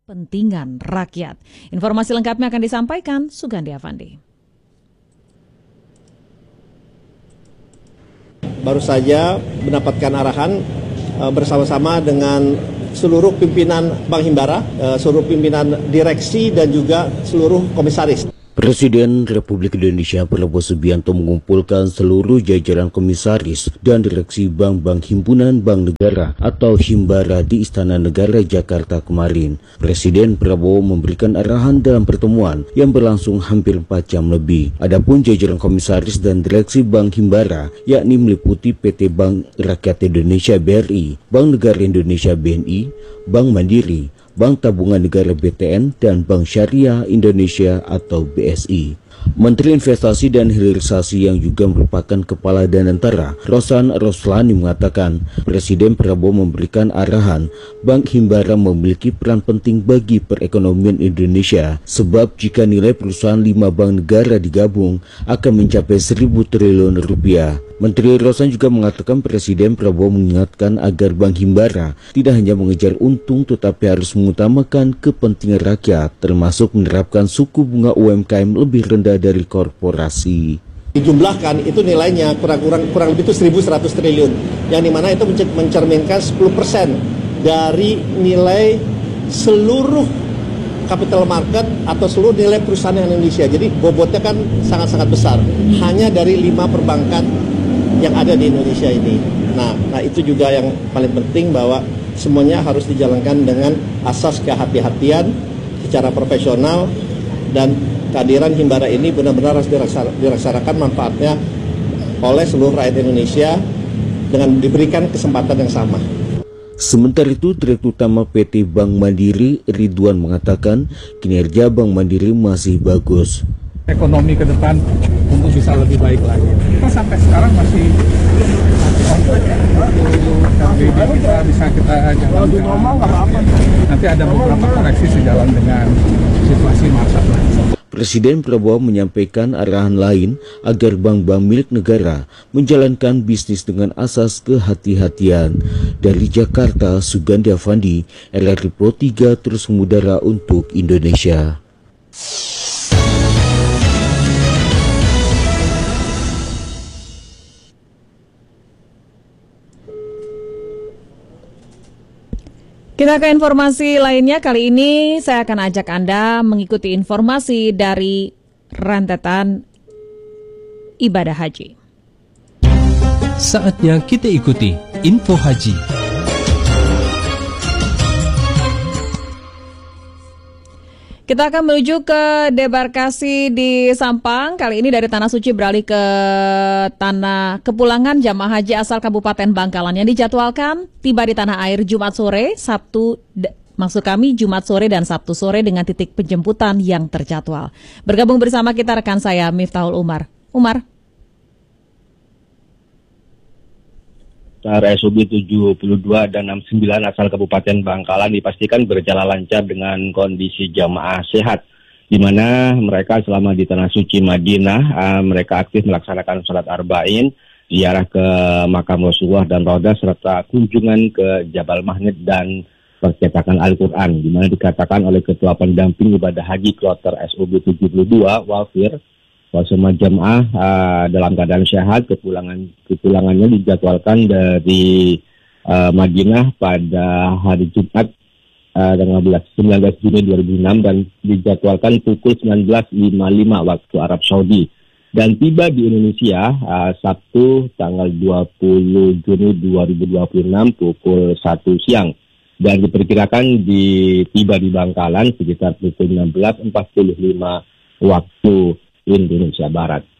kepentingan rakyat. Informasi lengkapnya akan disampaikan Sugandi Avandi. Baru saja mendapatkan arahan bersama-sama dengan seluruh pimpinan Bank Himbara, seluruh pimpinan direksi dan juga seluruh komisaris. Presiden Republik Indonesia Prabowo Subianto mengumpulkan seluruh jajaran komisaris dan direksi bank-bank himpunan bank negara atau Himbara di Istana Negara Jakarta kemarin. Presiden Prabowo memberikan arahan dalam pertemuan yang berlangsung hampir 4 jam lebih. Adapun jajaran komisaris dan direksi Bank Himbara yakni meliputi PT Bank Rakyat Indonesia BRI, Bank Negara Indonesia BNI, Bank Mandiri, Bank Tabungan Negara BTN, dan Bank Syariah Indonesia atau BSI. Menteri Investasi dan Hilirisasi yang juga merupakan Kepala Danantara, Rosan Roslani mengatakan, Presiden Prabowo memberikan arahan Bank Himbara memiliki peran penting bagi perekonomian Indonesia, sebab jika nilai perusahaan 5 bank negara digabung akan mencapai 1.000 triliun rupiah. Menteri Rosan juga mengatakan Presiden Prabowo mengingatkan agar Bank Himbara tidak hanya mengejar untung tetapi harus mengutamakan kepentingan rakyat, termasuk menerapkan suku bunga UMKM lebih rendah dari korporasi. Dijumlahkan itu nilainya kurang lebih itu 1.100 triliun, yang dimana itu mencerminkan 10% dari nilai seluruh capital market atau seluruh nilai perusahaan Indonesia. Jadi bobotnya kan sangat-sangat besar, hanya dari 5 perbankan yang ada di Indonesia ini. Nah itu juga yang paling penting, bahwa semuanya harus dijalankan dengan asas kehati-hatian secara profesional, dan kehadiran Himbara ini benar-benar harus dirasakan manfaatnya oleh seluruh rakyat Indonesia dengan diberikan kesempatan yang sama. Sementara itu, Direktur Utama PT Bank Mandiri Ridwan mengatakan kinerja Bank Mandiri masih bagus. Ekonomi ke depan untuk bisa lebih baik lagi. Kita sampai sekarang masih kompleks ya. Untuk kita bisa kita jalankan. Nanti ada beberapa koreksi sejalan dengan situasi market. Presiden Prabowo menyampaikan arahan lain agar bank-bank milik negara menjalankan bisnis dengan asas kehati-hatian. Dari Jakarta, Sugandi Avandi, RRI Pro 3 terus mengudara untuk Indonesia. Kita ke informasi lainnya. Kali ini saya akan ajak Anda mengikuti informasi dari rentetan ibadah haji. Saatnya kita ikuti Info Haji. Kita akan menuju ke debarkasi di Sampang. Kali ini dari Tanah Suci beralih ke tanah kepulangan jamaah haji asal Kabupaten Bangkalan yang dijadwalkan tiba di tanah air Jumat sore, Jumat sore dan Sabtu sore dengan titik penjemputan yang terjadwal. Bergabung bersama kita rekan saya Miftahul Umar. SUB 72 dan 69 asal Kabupaten Bangkalan dipastikan berjalan lancar dengan kondisi jamaah sehat, di mana mereka selama di Tanah Suci Madinah, mereka aktif melaksanakan sholat arba'in, ziarah ke makam Rasulullah dan Raudah, serta kunjungan ke Jabal Mahnet dan percetakan Al-Quran, di mana dikatakan oleh Ketua Pendamping Ibadah Haji Kloter SUB 72, Wafir, bahwa semua jamaah dalam keadaan sehat. Kepulangannya dijadwalkan dari Madinah pada hari Jumat tanggal 19 Juni 2006 dan dijadwalkan pukul 19.55 waktu Arab Saudi, dan tiba di Indonesia Sabtu tanggal 20 Juni 2026 pukul 1 siang, dan diperkirakan tiba di Bangkalan sekitar pukul 16.45 waktu Indonesia Barat.